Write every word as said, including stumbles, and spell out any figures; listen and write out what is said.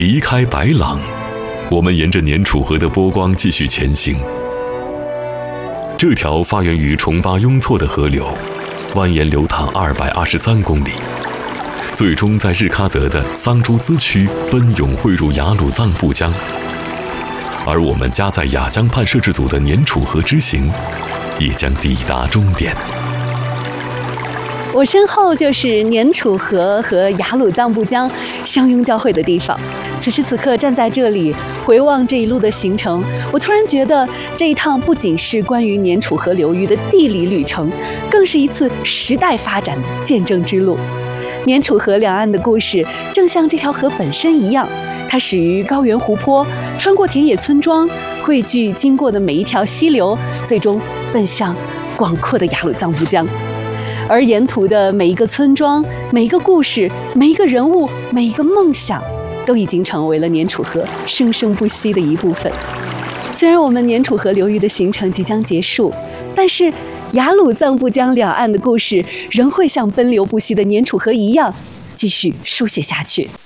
离开白朗，我们沿着年楚河的波光继续前行。这条发源于崇巴雍措的河流，蜿蜒流淌二百二十三公里，最终在日喀则的桑珠孜区奔涌汇入雅鲁藏布江。而我们夹在雅江畔摄制组的年楚河之行，也将抵达终点。 我身后就是年楚河和雅鲁藏布江相拥交汇的地方。此时此刻站在这里回望这一路的行程，我突然觉得这一趟不仅是关于年楚河流域的地理旅程，更是一次时代发展的见证之路。年楚河两岸的故事正像这条河本身一样，它始于高原湖泊，穿过田野村庄，汇聚经过的每一条溪流，最终奔向广阔的雅鲁藏布江。而沿途的每一个村庄、每一个故事、每一个人物、每一个梦想，都已经成为了年楚河生生不息的一部分。虽然我们年楚河流域的行程即将结束，但是雅鲁藏布江两岸的故事仍会像奔流不息的年楚河一样，继续书写下去。